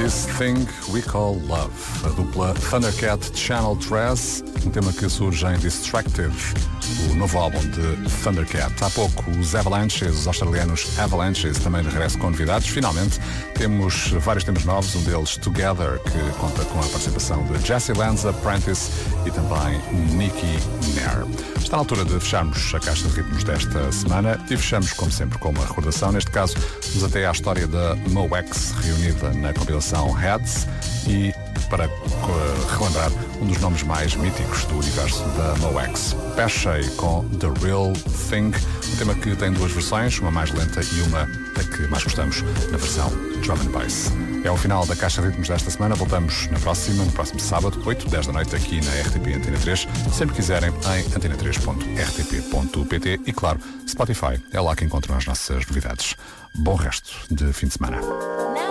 This Thing We Call Love, a dupla Thundercat Channel 3, um tema que surge em Distracted, o novo álbum de Thundercat. Há pouco os Avalanches, os australianos Avalanches, também de regresso com novidades. Finalmente temos vários temas novos, um deles Together, que conta com a participação de Jesse Lanza, Prentice e também Nicky Nair. Está na altura de fecharmos a caixa de ritmos desta semana e fechamos, como sempre, com uma recordação. Neste caso, vamos até à história da Mo-X, reunida na compilação Heads, e para relembrar um dos nomes mais míticos do universo da Mo-X, Pesce com The Real Thing, um tema que tem duas versões, uma mais lenta e uma da que mais gostamos, na versão drum and bass. É o final da Caixa de Ritmos desta semana. Voltamos no próximo sábado, 8, 10 da noite, aqui na RTP Antena 3. Sempre quiserem, em antena3.rtp.pt e, claro, Spotify. É lá que encontram as nossas novidades. Bom resto de fim de semana.